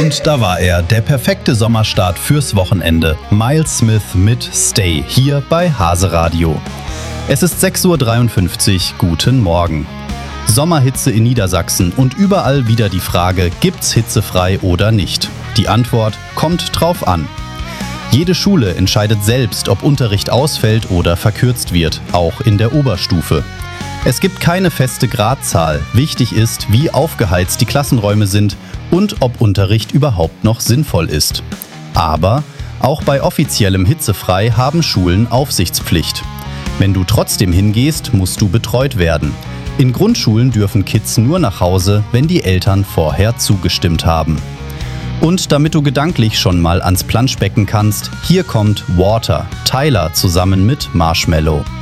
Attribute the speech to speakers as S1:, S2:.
S1: Und da war er, der perfekte Sommerstart fürs Wochenende. Miles Smith mit Stay, hier bei Hase Radio. Es ist 6:53 Uhr, guten Morgen. Sommerhitze in Niedersachsen und überall wieder die Frage, gibt's hitzefrei oder nicht? Die Antwort kommt drauf an. Jede Schule entscheidet selbst, ob Unterricht ausfällt oder verkürzt wird, auch in der Oberstufe. Es gibt keine feste Gradzahl. Wichtig ist, wie aufgeheizt die Klassenräume sind und ob Unterricht überhaupt noch sinnvoll ist. Aber auch bei offiziellem Hitzefrei haben Schulen Aufsichtspflicht. Wenn du trotzdem hingehst, musst du betreut werden. In Grundschulen dürfen Kids nur nach Hause, wenn die Eltern vorher zugestimmt haben. Und damit du gedanklich schon mal ans Planschbecken kannst, hier kommt Water, Tyler zusammen mit Marshmello.